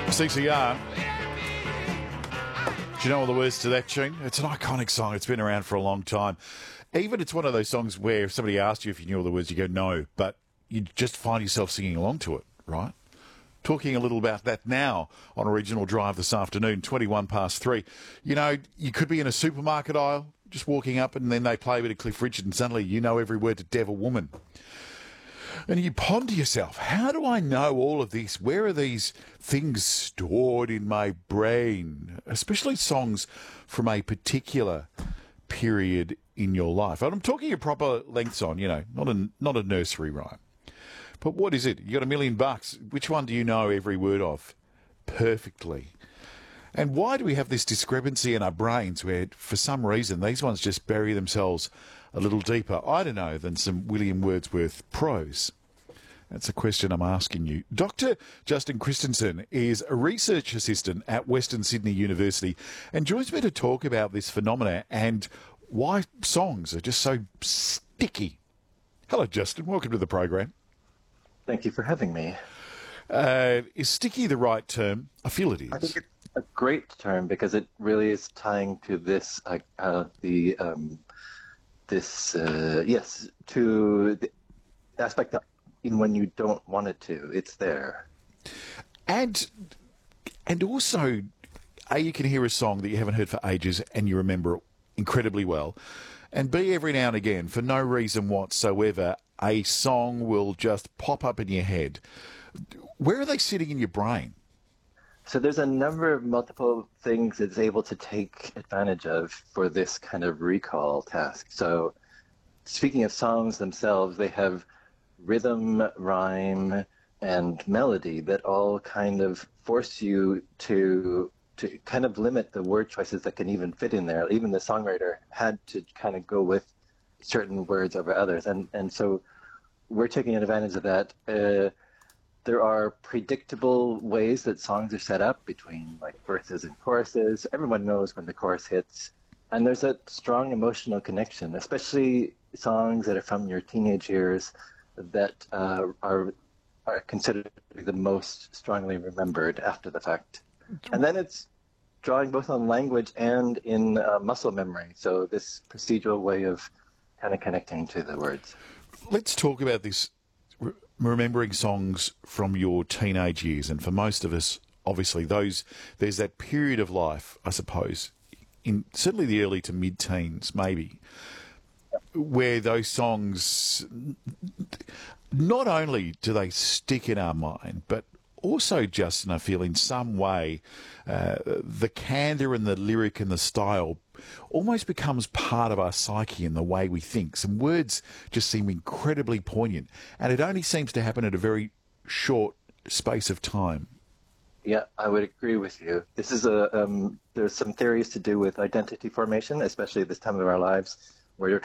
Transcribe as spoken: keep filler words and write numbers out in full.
C C R. Do you know all the words to that tune? It's an iconic song. It's been around for a long time. Even it's one of those songs where if somebody asked you if you knew all the words, you go, no, but you just find yourself singing along to it, right? Talking a little about that now on Original Drive this afternoon, twenty-one past three. You know, you could be in a supermarket aisle, just walking up, and then they play a bit of Cliff Richard, and suddenly you know every word to Devil Woman. And you ponder yourself, how do I know all of this? Where are these things stored in my brain? Especially songs from a particular period in your life. And I'm talking a proper length song, you know, not a, not a nursery rhyme. But what is it? You got a million bucks. Which one do you know every word of perfectly? And why do we have this discrepancy in our brains where, for some reason, these ones just bury themselves a little deeper, I don't know, than some William Wordsworth prose? That's a question I'm asking you. Doctor Justin Christensen is a research assistant at Western Sydney University and joins me to talk about this phenomena and why songs are just so sticky. Hello, Justin. Welcome to the program. Thank you for having me. Uh, is sticky the right term? I feel it is. I think it's a great term because it really is tying to this, uh, uh, the um, this uh, yes, to the aspect that even when you don't want it to, it's there. And and also, A, you can hear a song that you haven't heard for ages and you remember it incredibly well. And B, every now and again, for no reason whatsoever, a song will just pop up in your head. Where are they sitting in your brain? So there's a number of multiple things it's able to take advantage of for this kind of recall task. So speaking of songs themselves, they have rhythm, rhyme, and melody that all kind of force you to to kind of limit the word choices that can even fit in there. Even the songwriter had to kind of go with certain words over others. And, and so we're taking advantage of that. Uh, there are predictable ways that songs are set up between like verses and choruses. Everyone knows when the chorus hits. And there's a strong emotional connection, especially songs that are from your teenage years that uh, are are considered the most strongly remembered after the fact. And then it's drawing both on language and in uh, muscle memory. So this procedural way of kind of connecting to the words. Let's talk about this, re- remembering songs from your teenage years. And for most of us, obviously, those there's that period of life, I suppose, in certainly the early to mid-teens, maybe, where those songs, not only do they stick in our mind, but also, Justin, I feel in some way uh, the candour and the lyric and the style almost becomes part of our psyche and the way we think. Some words just seem incredibly poignant, and it only seems to happen at a very short space of time. Yeah, I would agree with you. This is a um, there's some theories to do with identity formation, especially at this time of our lives, where you're